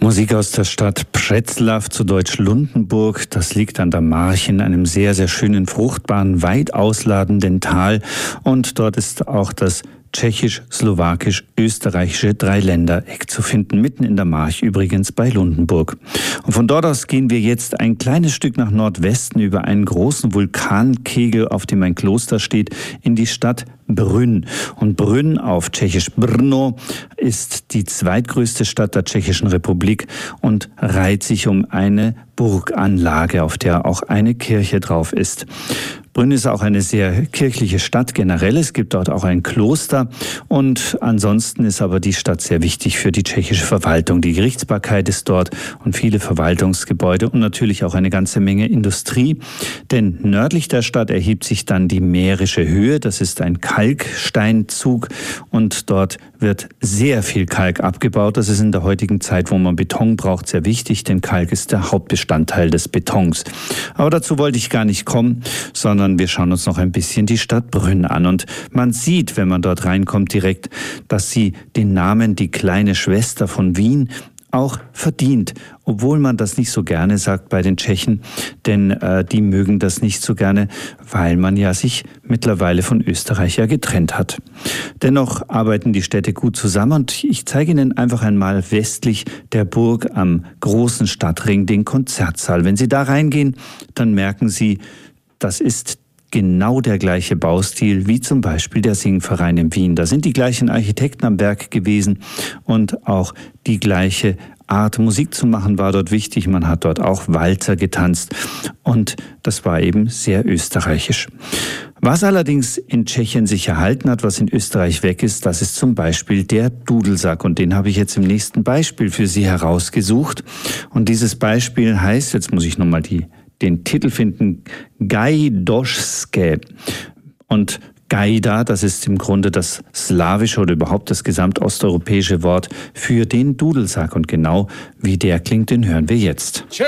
Musik aus der Stadt Břeclav, zu Deutsch Lundenburg. Das liegt an der March in einem sehr, sehr schönen, fruchtbaren, weit ausladenden Tal. Und dort ist auch das tschechisch-slowakisch-österreichische Dreiländereck zu finden, mitten in der March übrigens bei Lundenburg. Und von dort aus gehen wir jetzt ein kleines Stück nach Nordwesten über einen großen Vulkankegel, auf dem ein Kloster steht, in die Stadt Brünn. Und Brünn, auf Tschechisch Brno, ist die zweitgrößte Stadt der Tschechischen Republik und reiht sich um eine Burganlage, auf der auch eine Kirche drauf ist. Brünn ist auch eine sehr kirchliche Stadt generell. Es gibt dort auch ein Kloster und ansonsten ist aber die Stadt sehr wichtig für die tschechische Verwaltung. Die Gerichtsbarkeit ist dort und viele Verwaltungsgebäude und natürlich auch eine ganze Menge Industrie. Denn nördlich der Stadt erhebt sich dann die Mährische Höhe. Das ist ein Kalksteinzug und dort wird sehr viel Kalk abgebaut. Das ist in der heutigen Zeit, wo man Beton braucht, sehr wichtig, denn Kalk ist der Hauptbestandteil des Betons. Aber dazu wollte ich gar nicht kommen, sondern wir schauen uns noch ein bisschen die Stadt Brünn an. Und man sieht, wenn man dort reinkommt, direkt, dass sie den Namen die kleine Schwester von Wien auch verdient, obwohl man das nicht so gerne sagt bei den Tschechen, denn die mögen das nicht so gerne, weil man ja sich mittlerweile von Österreich ja getrennt hat. Dennoch arbeiten die Städte gut zusammen und ich zeige Ihnen einfach einmal westlich der Burg am großen Stadtring den Konzertsaal. Wenn Sie da reingehen, dann merken Sie, das ist genau der gleiche Baustil wie zum Beispiel der Singverein in Wien. Da sind die gleichen Architekten am Werk gewesen und auch die gleiche Art Musik zu machen war dort wichtig. Man hat dort auch Walzer getanzt und das war eben sehr österreichisch. Was allerdings in Tschechien sich erhalten hat, was in Österreich weg ist, das ist zum Beispiel der Dudelsack. Und den habe ich jetzt im nächsten Beispiel für Sie herausgesucht. Und dieses Beispiel heißt, jetzt muss ich nochmal den Titel finden, Gajdošské. Und Gajda, das ist im Grunde das slawische oder überhaupt das gesamtosteuropäische Wort für den Dudelsack. Und genau wie der klingt, den hören wir jetzt.